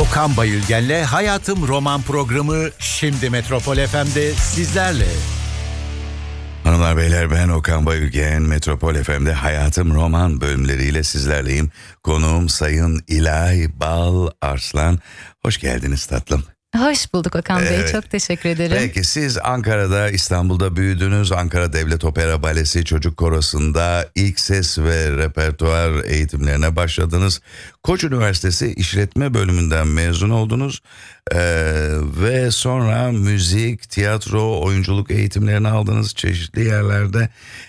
Okan Bayülgen'le Hayatım Roman programı şimdi Metropol FM'de sizlerle. Hanımlar beyler, ben Okan Bayülgen. Metropol FM'de Hayatım Roman bölümleriyle sizlerleyim. Konuğum Sayın İlay Bal Arslan. Hoş geldiniz tatlım. Hoş bulduk Okan Bey, Evet. çok teşekkür ederim. Peki siz Ankara'da, İstanbul'da büyüdünüz. Ankara Devlet Opera Balesi Çocuk Korosu'nda ilk ses ve repertuar eğitimlerine başladınız. Koç Üniversitesi İşletme Bölümünden mezun oldunuz. Ve sonra müzik, tiyatro, oyunculuk eğitimlerini aldınız çeşitli yerlerde.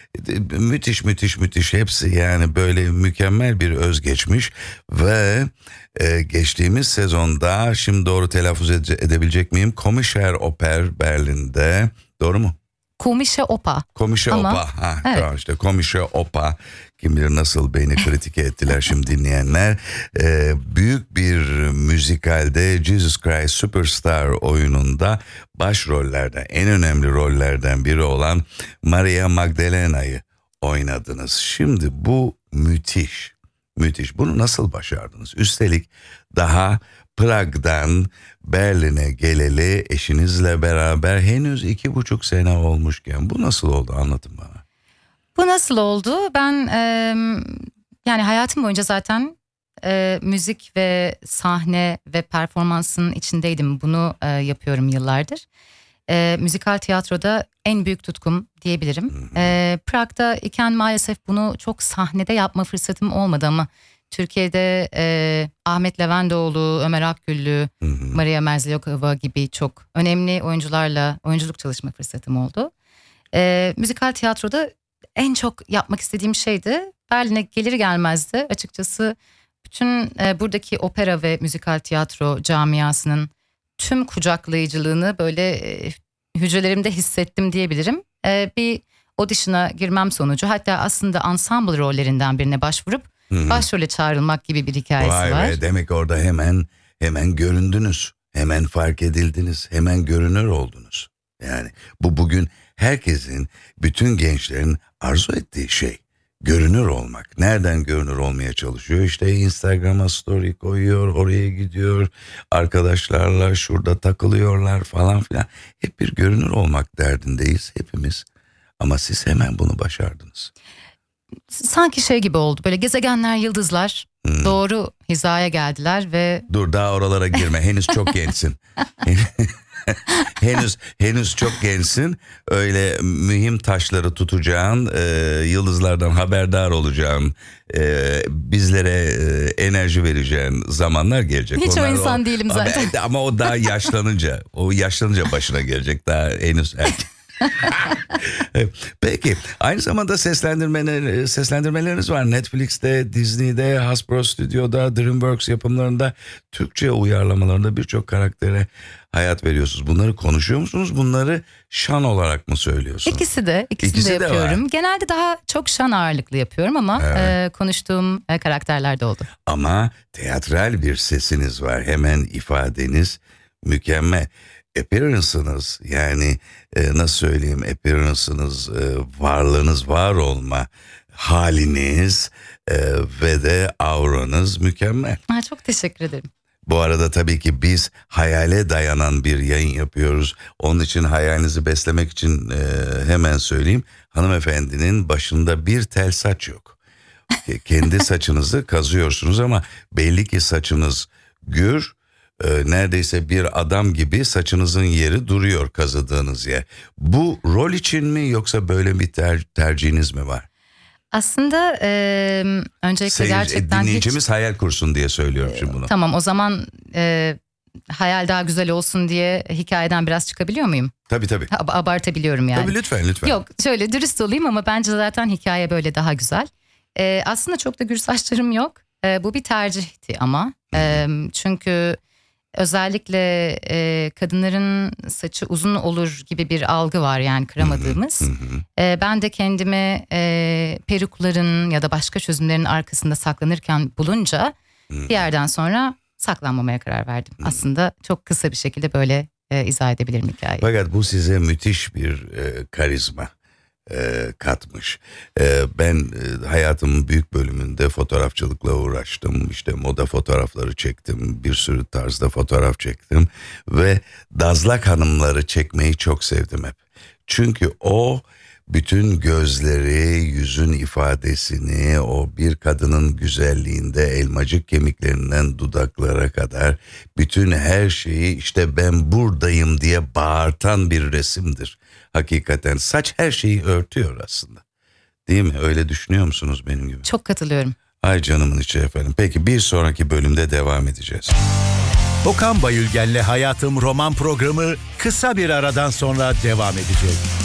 Müthiş hepsi, yani böyle mükemmel bir özgeçmiş ve geçtiğimiz sezonda, şimdi doğru telaffuz edebilecek miyim? Komischer Oper Berlin'de, doğru mu? Komische Oper. Komische Ama, Oper, evet. Tamam işte Komische Oper. Kim bilir nasıl beni kritik ettiler şimdi dinleyenler. Büyük bir müzikalde, Jesus Christ Superstar oyununda başrollerden, en önemli rollerden biri olan Maria Magdalena'yı oynadınız. Şimdi bu müthiş. Bunu nasıl başardınız? Üstelik daha Prag'dan Berlin'e geleli eşinizle beraber henüz 2,5 sene olmuşken bu nasıl oldu, anlatın bana. Bu nasıl oldu? Ben yani hayatım boyunca zaten müzik ve sahne ve performansın içindeydim. Bunu yapıyorum yıllardır. Müzikal tiyatroda en büyük tutkum diyebilirim. Prag'da iken maalesef bunu çok sahnede yapma fırsatım olmadı ama Türkiye'de Ahmet Levendoğlu, Ömer Akgüllü, Maria Merzlikova gibi çok önemli oyuncularla oyunculuk çalışma fırsatım oldu. Müzikal tiyatroda en çok yapmak istediğim şeydi. Berlin'e gelir gelmez de açıkçası bütün buradaki opera ve müzikal tiyatro camiasının tüm kucaklayıcılığını böyle hücrelerimde hissettim diyebilirim. Bir audition'a girmem sonucu, hatta aslında ensemble rollerinden birine başvurup başrole çağrılmak gibi bir hikayesi Vay var. be, demek orada hemen göründünüz, hemen fark edildiniz, hemen görünür oldunuz. Yani bu bugün herkesin, bütün gençlerin arzu ettiği şey. Görünür olmak. Nereden görünür olmaya çalışıyor? İşte Instagram'a story koyuyor, oraya gidiyor, arkadaşlarla şurada takılıyorlar falan filan. Hep bir görünür olmak derdindeyiz hepimiz. Ama siz hemen bunu başardınız. Sanki şey gibi oldu, böyle gezegenler, yıldızlar doğru hizaya geldiler ve... Dur, daha oralara girme, henüz çok gençsin. henüz çok gençsin. Öyle mühim taşları tutacağın, yıldızlardan haberdar olacağın, bizlere enerji vereceğin zamanlar gelecek. Hiç o insan değilim zaten. Ama o daha yaşlanınca başına gelecek, daha henüz erken. Peki, aynı zamanda seslendirmeleriniz var. Netflix'te, Disney'de, Hasbro Stüdyo'da, DreamWorks yapımlarında, Türkçe uyarlamalarında birçok karaktere hayat veriyorsunuz. Bunları konuşuyor musunuz? Bunları şan olarak mı söylüyorsunuz? İkisi de yapıyorum. Genelde daha çok şan ağırlıklı yapıyorum ama konuştuğum karakterler de oldu. Ama teatral bir sesiniz var. Hemen ifadeniz mükemmel. Appearance'ınız, yani nasıl söyleyeyim, appearance'ınız, varlığınız, var olma haliniz ve de auranız mükemmel. Çok teşekkür ederim. Bu arada tabii ki biz hayale dayanan bir yayın yapıyoruz. Onun için hayalinizi beslemek için hemen söyleyeyim. Hanımefendinin başında bir tel saç yok. Kendi saçınızı kazıyorsunuz ama belli ki saçınız gür. Neredeyse bir adam gibi saçınızın yeri duruyor, kazıdığınız yer. Bu rol için mi, yoksa böyle bir tercihiniz mi var? Aslında öncelikle gerçekten dinleyicimiz hayal kursun diye söylüyorum şimdi bunu. Tamam, o zaman hayal daha güzel olsun diye hikayeden biraz çıkabiliyor muyum? Tabii. Abartabiliyorum yani. Tabii, lütfen. Yok, şöyle dürüst olayım ama bence zaten hikaye böyle daha güzel. Aslında çok da gür saçlarım yok. Bu bir tercihti ama. Çünkü özellikle kadınların saçı uzun olur gibi bir algı var, yani kıramadığımız. Ben de kendimi perukların ya da başka çözümlerin arkasında saklanırken bulunca bir yerden sonra saklanmamaya karar verdim. Aslında çok kısa bir şekilde böyle izah edebilirim hikayeyi. Fakat bu size müthiş bir karizma katmış. Ben hayatımın büyük bölümünde fotoğrafçılıkla uğraştım. İşte moda fotoğrafları çektim. Bir sürü tarzda fotoğraf çektim. Ve Dazlak Hanımları çekmeyi çok sevdim hep. Çünkü o bütün gözleri, yüzün ifadesini, o bir kadının güzelliğinde elmacık kemiklerinden dudaklara kadar bütün her şeyi işte ben buradayım diye bağırtan bir resimdir. Hakikaten saç her şeyi örtüyor aslında. Değil mi? Öyle düşünüyor musunuz benim gibi? Çok katılıyorum. Ay canımın içi efendim. Peki bir sonraki bölümde devam edeceğiz. Okan Bayülgen'le Hayatım roman programı kısa bir aradan sonra devam edecek.